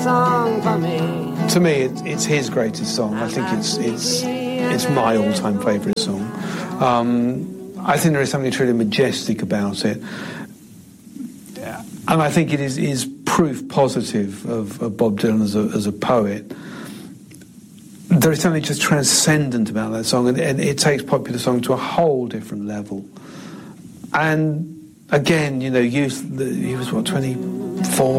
song for me. To me, it's his greatest song. I think it's my all-time favourite song. I think there is something truly majestic about it. And I think it is proof positive of Bob Dylan as a poet. There is something just transcendent about that song, and it takes popular song to a whole different level. And again, you know, he was, 24?